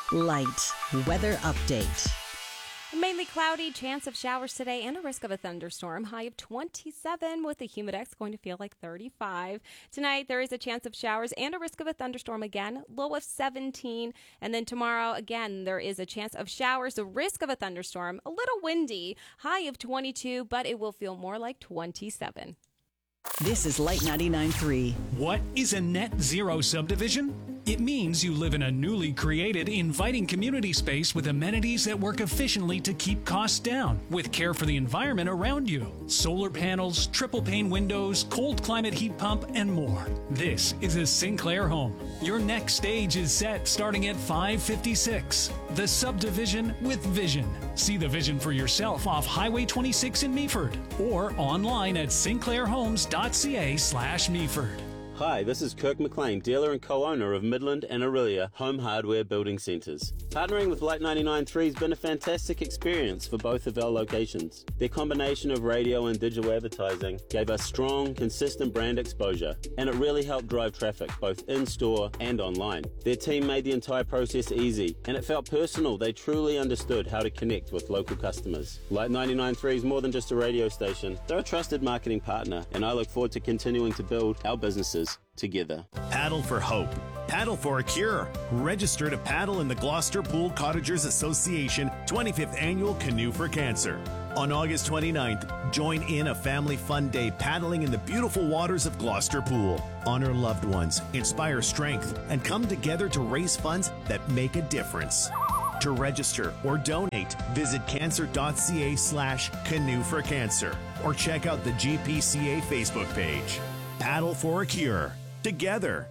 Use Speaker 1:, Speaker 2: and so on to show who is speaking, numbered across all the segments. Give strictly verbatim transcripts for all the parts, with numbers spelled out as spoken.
Speaker 1: Light weather update.
Speaker 2: Mainly cloudy, chance of showers today and a risk of a thunderstorm. High of twenty-seven with the humidex going to feel like thirty-five. Tonight, there is a chance of showers and a risk of a thunderstorm again. Low of seventeen. And then tomorrow, again, there is a chance of showers, a risk of a thunderstorm. A little windy. High of twenty-two, but it will feel more like twenty-seven.
Speaker 1: This is Light ninety-nine point three.
Speaker 3: What is a net zero subdivision? It means you live in a newly created, inviting community space with amenities that work efficiently to keep costs down, with care for the environment around you. Solar panels, triple pane windows, cold climate heat pump, and more. This is a Sinclair home. Your next stage is set starting at five fifty-six. The subdivision with vision. See the vision for yourself off Highway twenty-six in Meaford or online at sinclairhomes.ca slash Meaford.
Speaker 4: Hi, this is Kirk McLean, dealer and co-owner of Midland and Aurelia Home Hardware Building Centres. Partnering with Light ninety-nine point three has been a fantastic experience for both of our locations. Their combination of radio and digital advertising gave us strong, consistent brand exposure, and it really helped drive traffic, both in-store and online. Their team made the entire process easy, and it felt personal. They truly understood how to connect with local customers. Light ninety-nine point three is more than just a radio station. They're a trusted marketing partner, and I look forward to continuing to build our businesses together.
Speaker 5: Paddle for hope. Paddle for a cure. Register to paddle in the Gloucester Pool Cottagers Association twenty-fifth Annual Canoe for Cancer. On August twenty-ninth, join in a family fun day paddling in the beautiful waters of Gloucester Pool. Honor loved ones, inspire strength, and come together to raise funds that make a difference. To register or donate, visit cancer.ca slash canoe for cancer or check out the G P C A Facebook page. Paddle for a cure. Together.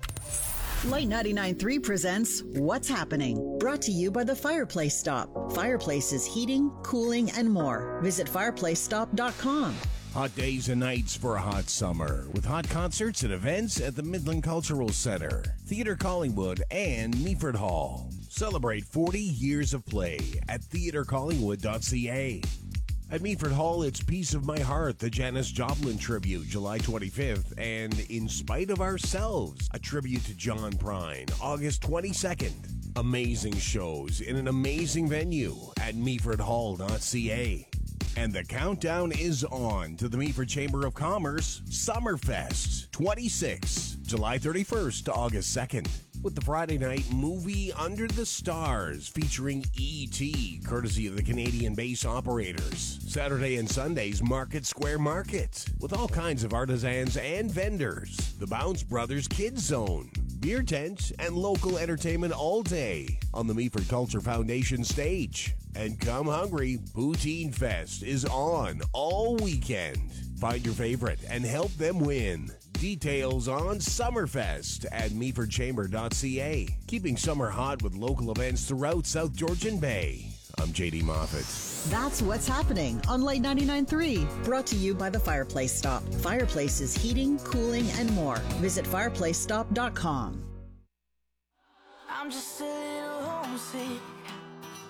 Speaker 1: Light ninety-nine point three presents What's Happening, brought to you by the Fireplace Stop. Fireplaces heating, cooling, and more. Visit fireplace stop dot com.
Speaker 6: Hot days and nights for a hot summer with hot concerts and events at the Midland Cultural Center, Theatre Collingwood, and Meaford Hall. Celebrate forty years of play at theatre collingwood dot c a. At Meaford Hall, it's Piece of My Heart, the Janis Joplin tribute, July twenty-fifth, and In Spite of Ourselves, a tribute to John Prine, August twenty-second. Amazing shows in an amazing venue at meaford hall dot c a. And the countdown is on to the Meaford Chamber of Commerce Summerfest twenty-six, July thirty-first to August second. With the Friday night movie Under the Stars featuring E T, courtesy of the Canadian Base Operators. Saturday and Sundays, Market Square Market, with all kinds of artisans and vendors. The Bounce Brothers Kids Zone, beer tent, and local entertainment all day on the Meaford Culture Foundation stage. And come hungry, Poutine Fest is on all weekend. Find your favorite and help them win. Details on Summerfest at meaford chamber dot c a. Keeping summer hot with local events throughout South Georgian Bay. I'm J D Moffat.
Speaker 1: That's What's Happening on Light ninety-nine point three. Brought to you by the Fireplace Stop. Fireplaces heating, cooling, and more. Visit fireplace stop dot com.
Speaker 7: I'm just a little homesick.